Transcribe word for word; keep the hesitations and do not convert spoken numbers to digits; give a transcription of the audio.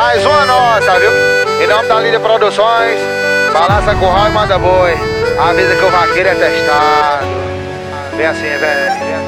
mais uma nossa, viu? Em nome da Líder Produções, balança curral e manda boi. Avisa que o vaqueiro é testado. Vem assim, velho.